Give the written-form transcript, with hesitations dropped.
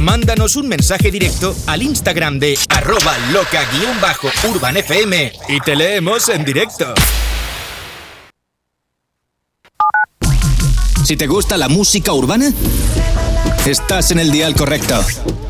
Mándanos un mensaje directo al Instagram de @loca_urbanfm y te leemos en directo. Si te gusta la música urbana, estás en el dial correcto.